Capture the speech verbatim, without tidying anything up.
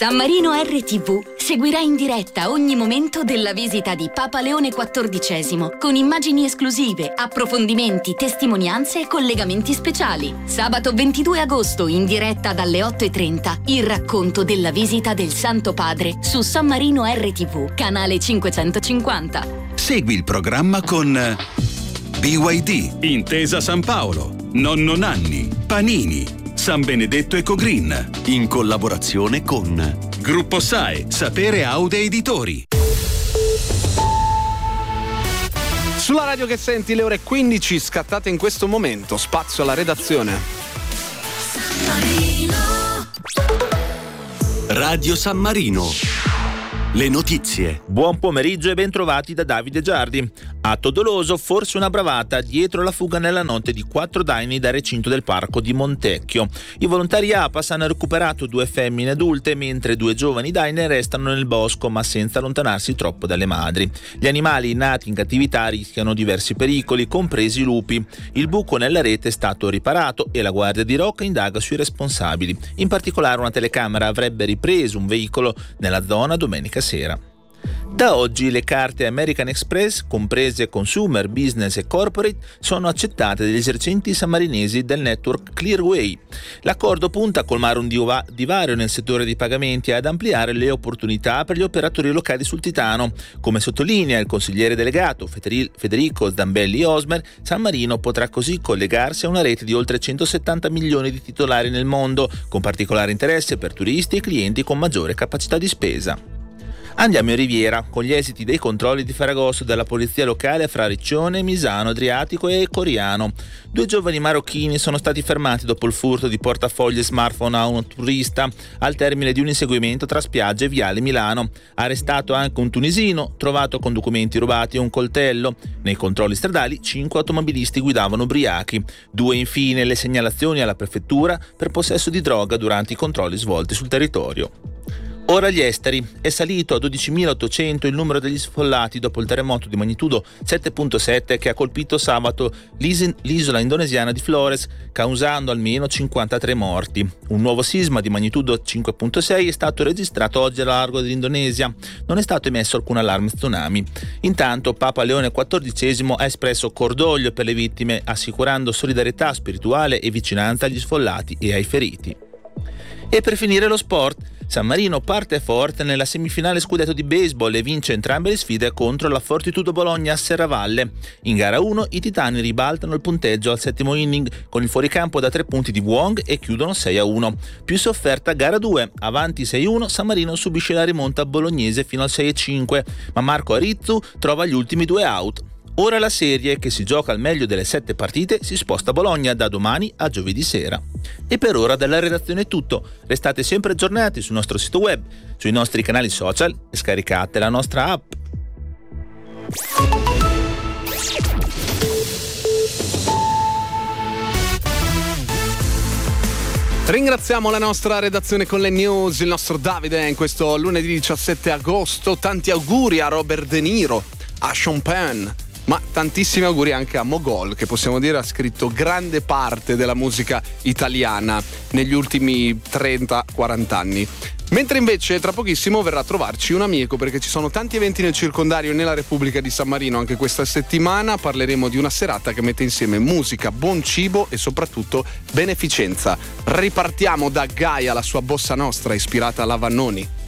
San Marino R T V seguirà in diretta ogni momento della visita di Papa Leone quattordicesimo con immagini esclusive, approfondimenti, testimonianze e collegamenti speciali. Sabato ventidue agosto in diretta dalle otto e trenta il racconto della visita del Santo Padre su San Marino R T V, canale cinquecentocinquanta. Segui il programma con B Y D, Intesa San Paolo, Nonno Nanni, Panini, San Benedetto Ecogreen, in collaborazione con Gruppo S A E, Sapere Aude Editori. Sulla radio che senti le ore quindici scattate in questo momento, spazio alla redazione. Radio San Marino. Le notizie. Buon pomeriggio e bentrovati da Davide Giardi. Atto doloso, forse una bravata, dietro la fuga nella notte di quattro daini dal recinto del parco di Montecchio. I volontari A P A S hanno recuperato due femmine adulte, mentre due giovani daine restano nel bosco, ma senza allontanarsi troppo dalle madri. Gli animali nati in cattività rischiano diversi pericoli, compresi i lupi. Il buco nella rete è stato riparato e la Guardia di Rocca indaga sui responsabili. In particolare una telecamera avrebbe ripreso un veicolo nella zona domenica sera. Da oggi le carte American Express, comprese Consumer, Business e Corporate, sono accettate dagli esercenti sammarinesi del network Clearway. L'accordo punta a colmare un diva- divario nel settore dei pagamenti e ad ampliare le opportunità per gli operatori locali sul Titano. Come sottolinea il consigliere delegato Federico Zambelli Osmer, San Marino potrà così collegarsi a una rete di oltre centosettanta milioni di titolari nel mondo, con particolare interesse per turisti e clienti con maggiore capacità di spesa. Andiamo in Riviera, con gli esiti dei controlli di Ferragosto della polizia locale fra Riccione, Misano, Adriatico e Coriano. Due giovani marocchini sono stati fermati dopo il furto di portafogli e smartphone a un turista al termine di un inseguimento tra spiagge e Viale Milano. Arrestato anche un tunisino, trovato con documenti rubati e un coltello. Nei controlli stradali, cinque automobilisti guidavano ubriachi. Due infine le segnalazioni alla prefettura per possesso di droga durante i controlli svolti sul territorio. Ora gli esteri. È salito a dodicimilaottocento il numero degli sfollati dopo il terremoto di magnitudo sette virgola sette che ha colpito sabato l'isola indonesiana di Flores, causando almeno cinquantatré morti. Un nuovo sisma di magnitudo cinque virgola sei è stato registrato oggi al largo dell'Indonesia. Non è stato emesso alcun allarme tsunami. Intanto Papa Leone quattordicesimo ha espresso cordoglio per le vittime, assicurando solidarietà spirituale e vicinanza agli sfollati e ai feriti. E per finire lo sport. San Marino parte forte nella semifinale scudetto di baseball e vince entrambe le sfide contro la Fortitudo Bologna a Serravalle. In gara uno i titani ribaltano il punteggio al settimo inning con il fuoricampo da tre punti di Wong e chiudono sei a uno. Più sofferta gara due, avanti sei a uno, San Marino subisce la rimonta bolognese fino al sei a cinque, ma Marco Arizzu trova gli ultimi due out. Ora la serie, che si gioca al meglio delle sette partite, si sposta a Bologna da domani a giovedì sera. E per ora dalla redazione è tutto. Restate sempre aggiornati sul nostro sito web, sui nostri canali social e scaricate la nostra app. Ringraziamo la nostra redazione con le news, il nostro Davide in questo lunedì diciassette agosto. Tanti auguri a Robert De Niro, a Sean Penn, ma tantissimi auguri anche a Mogol, che possiamo dire ha scritto grande parte della musica italiana negli ultimi trenta quaranta anni. Mentre invece tra pochissimo verrà a trovarci un amico, perché ci sono tanti eventi nel circondario e nella Repubblica di San Marino anche questa settimana. Parleremo di una serata che mette insieme musica, buon cibo e soprattutto beneficenza. Ripartiamo da Gaia, la sua bossa nostra ispirata alla Vannoni.